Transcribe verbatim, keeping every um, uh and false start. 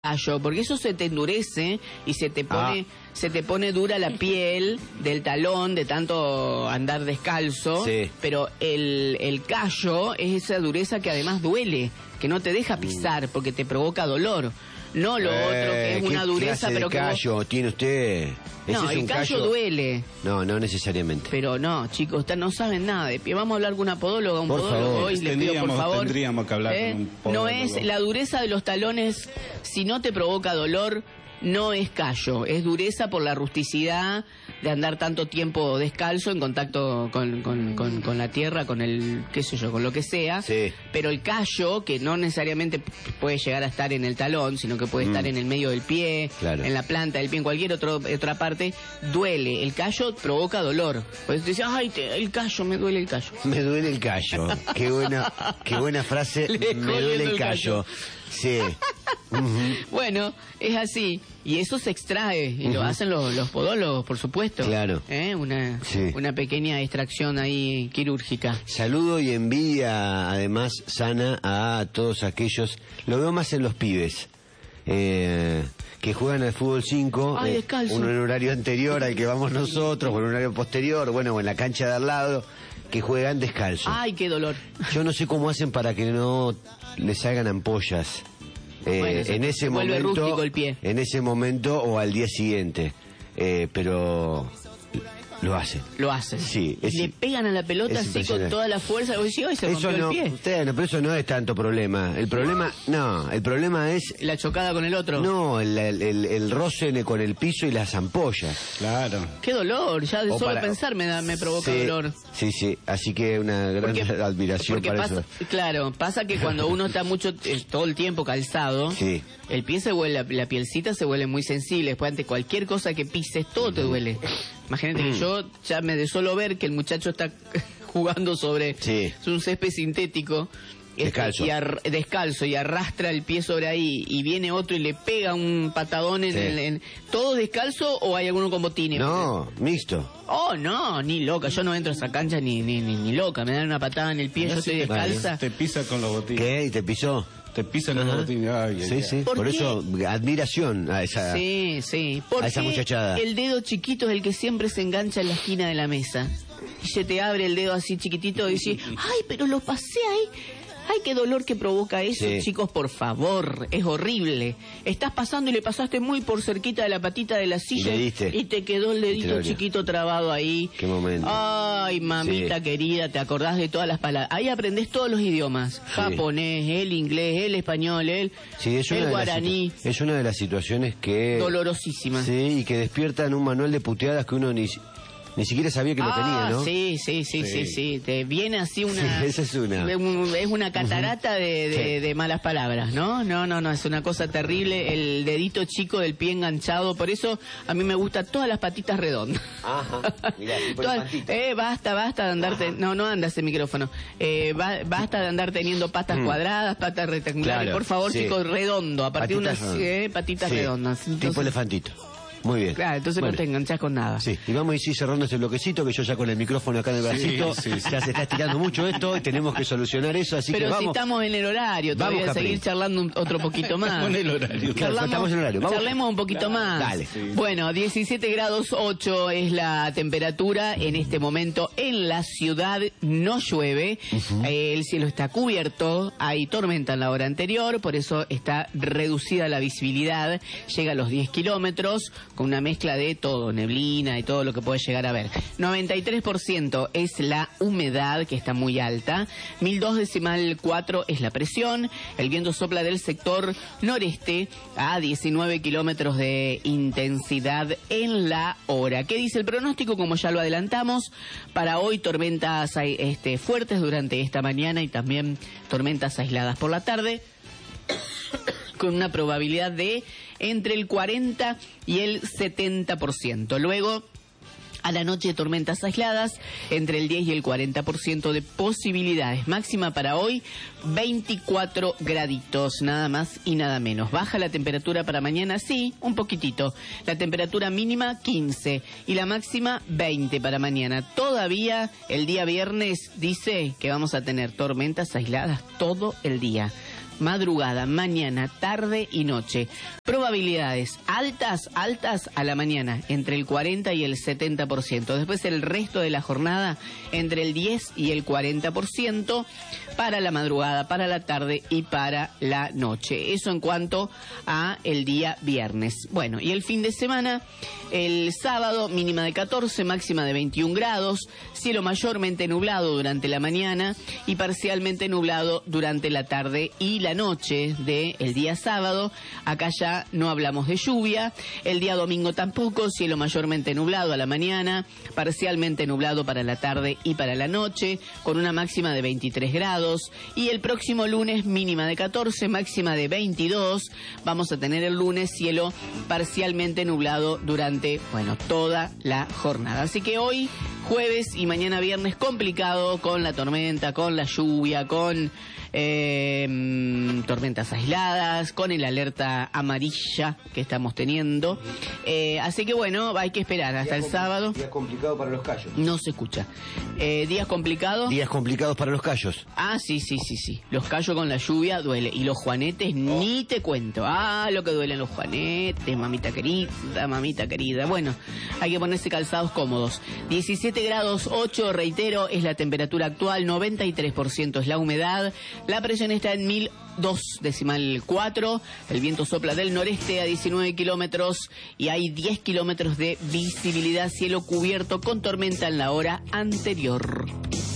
callo, porque eso se te endurece y se te pone, ah. se te pone dura la piel del talón de tanto andar descalzo, sí. Pero el, el callo es esa dureza que además duele, que no te deja pisar porque te provoca dolor. No lo eh, otro que es una dureza, pero ¿qué callo vos... tiene usted? No, es el un callo, callo duele. No, no necesariamente. Pero no, chicos, no saben nada de pie. Vamos a hablar con una podóloga, un por podólogo favor. hoy, les pido por favor. Tendríamos que hablar ¿Eh? con un podólogo. No es la dureza de los talones, si no te provoca dolor, no es callo, es dureza por la rusticidad de andar tanto tiempo descalzo en contacto con, con, con, con la tierra, con el, qué sé yo, con lo que sea. Sí. Pero el callo, que no necesariamente puede llegar a estar en el talón, sino que puede mm. estar en el medio del pie, claro. en la planta del pie, en cualquier otro, otra parte, duele. El callo provoca dolor. Por eso te dice, ay, te, el callo, me duele el callo. Me duele el callo. Qué buena, qué buena frase, Le me duele el callo. callo. Sí. Uh-huh. Bueno, es así. Y eso se extrae, y uh-huh. lo hacen los, los podólogos, por supuesto. Claro. ¿Eh? Una, sí. una pequeña extracción ahí quirúrgica. Saludo y envidia, además, sana a todos aquellos, lo veo más en los pibes, eh, que juegan al fútbol cinco, Ay, eh, descalzo. uno en horario anterior al que vamos nosotros, o en horario posterior, bueno, o en la cancha de al lado, que juegan descalzo. Ay, qué dolor. Yo no sé cómo hacen para que no les salgan ampollas. Eh, bueno, en ese momento, rústico el pie. En ese momento o al día siguiente, eh, pero lo hacen. Lo hacen. Sí. Es, Le pegan a la pelota así con toda la fuerza. Vos decís, "Ay, se rompió eso no, el pie". Usted, no, pero eso no es tanto problema. El problema, no, el problema es la chocada con el otro. No, el, el, el, el roce con el piso y las ampollas. Claro. Qué dolor, ya de o solo para... pensar me da, me provoca sí, dolor. Sí, sí, así que una gran porque, admiración porque para pasa, eso. Claro, pasa que cuando uno está mucho, eh, todo el tiempo calzado, sí. el pie se vuelve, la, la pielcita se vuelve muy sensible. Después ante cualquier cosa que pises, todo te duele. Imagínate que yo ya me de solo ver que el muchacho está jugando sobre sí. un césped sintético. Descalzo. Y ar, descalzo y arrastra el pie sobre ahí y viene otro y le pega un patadón en, sí. el, en ¿todo descalzo o hay alguno con botines? No, mixto. Oh, no, ni loca, yo no entro a esa cancha ni ni, ni, ni loca, me dan una patada en el pie, yo estoy descalza. Te pisa con los botines. ¿Qué? ¿Y te pisó? Te pisa con los botines. Ay, sí, ay, sí, ¿Por, por qué? eso admiración a esa, sí, sí. ¿Por a esa muchachada. El dedo chiquito es el que siempre se engancha en la esquina de la mesa y se te abre el dedo así chiquitito y dices, ay, pero lo pasé ahí. Ay, qué dolor que provoca eso, sí. Chicos, por favor, es horrible. Estás pasando y le pasaste muy por cerquita de la patita de la silla y, y te quedó el dedito chiquito trabado ahí. Qué momento. Ay, mamita sí. querida, te acordás de todas las palabras. Ahí aprendés todos los idiomas, sí. Japonés, el inglés, el español, el, sí, es el guaraní. Es una de las situaciones que... dolorosísimas. Sí, y que despiertan un manual de puteadas que uno ni... Ni siquiera sabía que ah, lo tenía, ¿no? Sí, sí, sí, sí, sí, sí. Te viene así una... Sí, esa es una. Es una catarata de, de, sí. de malas palabras, ¿no? No, no, no, es una cosa terrible. El dedito chico del pie enganchado. Por eso a mí me gustan todas las patitas redondas. Ajá, mirá, tipo todas, eh, basta, basta de andarte... Ajá. No, no anda ese micrófono. Eh, ba, basta de andar teniendo patas mm. cuadradas, patas rectangulares. Claro, por favor, sí. Chicos, redondo. A partir patitas de unas eh, patitas sí. redondas. Entonces, tipo elefantito. Muy bien. Claro, entonces bueno. No te enganchás con nada. Sí, y vamos a ir cerrando este bloquecito, que yo ya con el micrófono acá en el bracito, sí, sí, sí. Ya se está estirando mucho esto y tenemos que solucionar eso, así pero que vamos. Pero si estamos en el horario, todavía vamos, seguir charlando un, otro poquito más. Estamos en el horario. Claro, estamos en el horario. Vamos. Charlemos un poquito más. Dale. Sí. Bueno, diecisiete grados ocho es la temperatura en este momento en la ciudad, no llueve, uh-huh. eh, el cielo está cubierto, hay tormenta en la hora anterior, por eso está reducida la visibilidad, llega a los diez kilómetros, con una mezcla de todo, neblina y todo lo que puede llegar a ver. noventa y tres por ciento es la humedad, que está muy alta. mil dos decimal cuatro es la presión. El viento sopla del sector noreste a diecinueve kilómetros de intensidad en la hora. ¿Qué dice el pronóstico? Como ya lo adelantamos, para hoy tormentas este, fuertes durante esta mañana y también tormentas aisladas por la tarde, con una probabilidad de entre el cuarenta y el setenta por ciento. Luego, a la noche, tormentas aisladas, entre el diez y el cuarenta por ciento de posibilidades. Máxima para hoy, veinticuatro graditos, nada más y nada menos. Baja la temperatura para mañana, sí, un poquitito. La temperatura mínima, quince, y la máxima, veinte para mañana. Todavía, el día viernes, dice que vamos a tener tormentas aisladas todo el día. madrugada, mañana, tarde y noche. Probabilidades altas, altas a la mañana, entre el cuarenta y el setenta por ciento. Después el resto de la jornada, entre el diez y el cuarenta por ciento para la madrugada, para la tarde y para la noche. Eso en cuanto a el día viernes. Bueno, y el fin de semana, el sábado, mínima de catorce, máxima de veintiún grados, cielo mayormente nublado durante la mañana y parcialmente nublado durante la tarde y la noche del día sábado. Acá ya no hablamos de lluvia. El día domingo tampoco, cielo mayormente nublado a la mañana, parcialmente nublado para la tarde y para la noche, con una máxima de veintitrés grados. Y el próximo lunes, mínima de catorce, máxima de veintidós. Vamos a tener el lunes cielo parcialmente nublado durante, bueno, toda la jornada. Así que hoy, jueves y mañana viernes, complicado con la tormenta, con la lluvia, con eh, tormentas aisladas, con el alerta amarilla que estamos teniendo. Eh, así que bueno, hay que esperar hasta el sábado. Días complicados para los Cayos. No se escucha. Eh, ¿Días complicados? Días complicados para los Cayos. Ah, sí, sí, sí, sí. Los Cayos con la lluvia duele. Y los juanetes, oh, ni te cuento. Ah, lo que duelen los juanetes, mamita querida, mamita querida. Bueno, hay que ponerse calzados cómodos. diecisiete grados ocho, reitero, es la temperatura actual, noventa y tres por ciento es la humedad. La presión está en mil dos decimal cuatro. El viento sopla del noreste a diecinueve kilómetros y hay diez kilómetros de visibilidad, cielo cubierto con tormenta en la hora anterior.